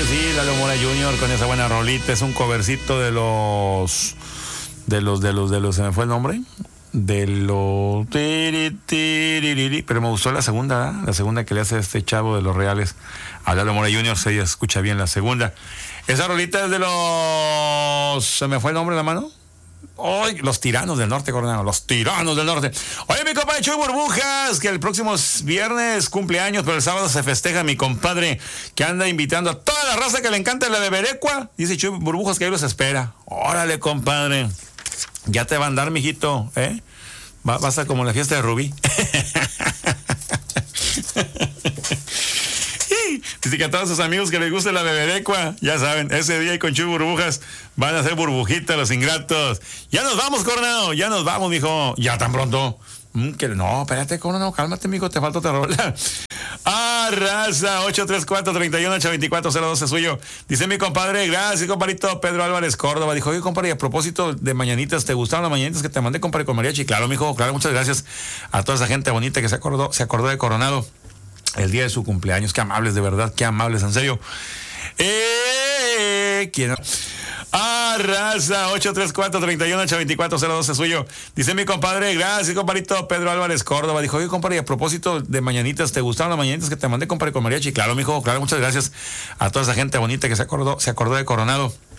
sí, Lalo Mora Jr. con esa buena rolita. Es un covercito de los, se me fue el nombre. Pero me gustó la segunda, ¿eh? La segunda que le hace este chavo de Los Reales a Lalo Mora Jr. Se escucha bien la segunda. Esa rolita es de los, se me fue el nombre de la mano. Hoy, los Tiranos del Norte, Coronado, los Tiranos del Norte. Oye, mi compadre Chuy Burbujas, que el próximo viernes cumpleaños, pero el sábado se festeja mi compadre, que anda invitando a toda la raza que le encanta la de Beberecua. Dice Chuy Burbujas que ahí los espera. Órale, compadre. Ya te va a andar, mijito, ¿eh? Va a estar como la fiesta de Rubí. Dice que a todos sus amigos que les guste la Beberecua, ya saben, ese día con Chuy Burbujas van a hacer burbujitas los ingratos. Ya nos vamos, Coronado, ya nos vamos, mijo. Ya tan pronto. Que no, espérate, Coronado, cálmate, mijo, te falta otra rola. Raza, 834-31-824-02 es suyo. Dice mi compadre, gracias, compadrito Pedro Álvarez Córdoba. Dijo, oye, compadre, y a propósito de mañanitas, ¿te gustaron las mañanitas que te mandé, compadre, con mariachi? Claro, mijo, claro, muchas gracias a toda esa gente bonita que se acordó de Coronado el día de su cumpleaños. Qué amables, de verdad, qué amables, en serio. ¿Quién? Raza, 834-31-824-02 es suyo. Dice mi compadre, gracias, compadrito Pedro Álvarez Córdoba. Dijo, oye, compadre, y a propósito de mañanitas, ¿te gustaron las mañanitas que te mandé, compadre, con mariachi? Claro, mijo, claro, muchas gracias a toda esa gente bonita que se acordó de Coronado